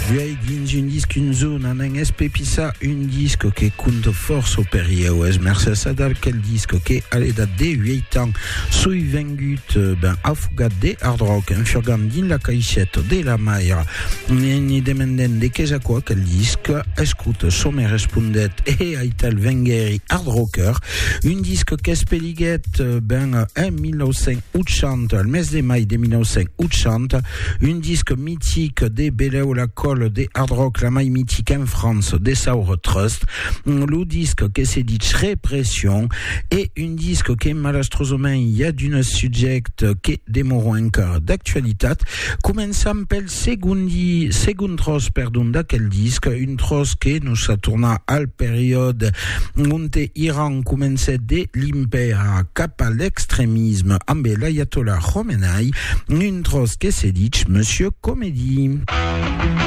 Vieille dins un disque une zone en un espépissa un disque che compte force au perioes merci a quel disque che allait date de 8 ans sui vengut ben affugat de hard rock un furgam din la caixette de la maire ni demanden de che quoi quel disque escoute somme respondet e aital vengeri hard rocker un disque che speliguet ben en 1980 al mes de mai de 1980 un disque mythique de Beleu la colle de hard rock la mai mythique en France de Saur Trust le disque che se dit répression et un disque che malastrosament il y a d'une subject che demoro encore d'actualité començam pel segon tros perdon d'aquel disque un tros che nous sa torna al période on Iran començait de l'impère cap à l'extrémisme amb l'ayatollah Khomeini un tros che se dit Monsieur Comédie.